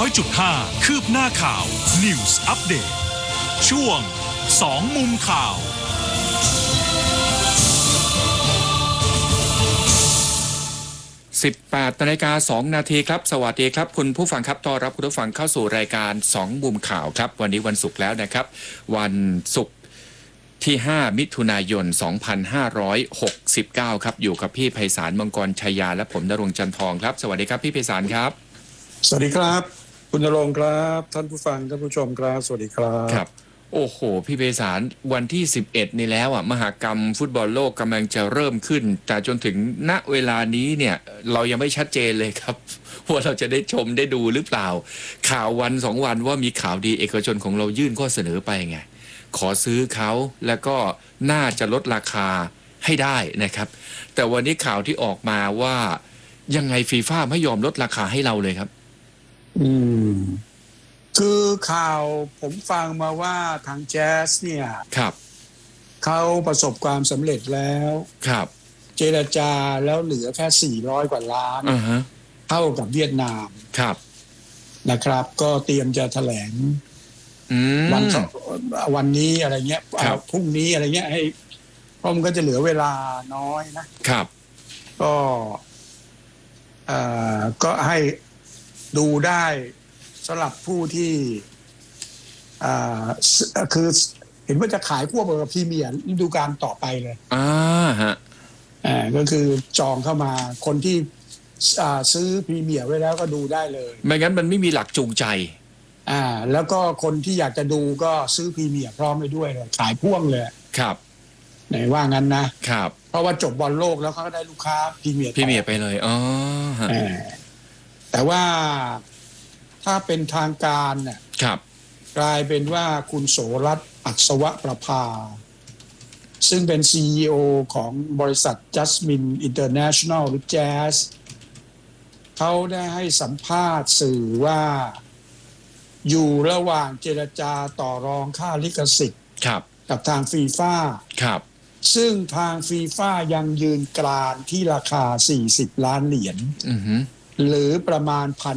100.5 คืบหน้าข่าว News Update ช่วง2มุมข่าว 18:02 นาทีครับสวัสดีครับคุณผู้ฟังครับต้อนรับคุณผู้ฟังเข้าสู่รายการ2มุมข่าวครับวันนี้วันศุกร์แล้วนะครับวันศุกร์ที่5มิถุนายน2569ครับอยู่กับพี่ไพศาลมังกรชัยยาและผมณรงค์จันทองครับสวัสดีครับพี่ไพศาลครับสวัสดีครับคุณณรงค์ครับท่านผู้ฟังท่านผู้ชมครับสวัสดีครับครับโอ้โหพี่ไพศาลวันที่11นี่แล้วมหกรรมฟุตบอลโลกกำลังจะเริ่มขึ้นแต่จนถึงณเวลานี้เนี่ยเรายังไม่ชัดเจนเลยครับว่าเราจะได้ชมได้ดูหรือเปล่าข่าววัน2วันว่ามีข่าวดีเอกชนของเรายื่นข้อเสนอไปไงขอซื้อเขาแล้วก็น่าจะลดราคาให้ได้นะครับแต่วันนี้ข่าวที่ออกมาว่ายังไงฟีฟ่าไม่ยอมลดราคาให้เราเลยครับคือข่าวผมฟังมาว่าทางแจ๊สเนี่ยครับเขาประสบความสำเร็จแล้วครับเจรจาแล้วเหลือแค่400 กว่าล้านเท่ากับเวียดนามครับนะครับก็เตรียมจะแถลงวันนี้อะไรเงี้ยพรุ่งนี้อะไรเงี้ยให้เพราะมันก็จะเหลือเวลาน้อยนะครับก็ให้ดูได้สำหรับผู้ที่คือเห็นว่าจะขายควบกับพรีเมียร์ฤดูกาลต่อไปเลยฮะก็คือจองเข้ามาคนที่ซื้อพรีเมียร์ไว้แล้วก็ดูได้เลยไม่งั้นมันไม่มีหลักจูงใจแล้วก็คนที่อยากจะดูก็ซื้อพรีเมียร์พร้อมไปด้วยเลยขายพ่วงเลยครับไหนว่างั้นนะครับเพราะว่าจบบอลโลกแล้วเขาก็ได้ลูกค้าพรีเมียร์ไปเลยแต่ว่าถ้าเป็นทางการเนี่ยกลายเป็นว่าคุณโสรัตน์อัศวประภาซึ่งเป็น CEO ของบริษัท Jasmine International หรือ Jazz เขาได้ให้สัมภาษณ์สื่อว่าอยู่ระหว่างเจรจาต่อรองค่าลิขสิทธิ์กับทางฟีฟ่าซึ่งทางฟีฟ่ายังยืนกรานที่ราคา40 ล้านเหรียญหรือประมาณ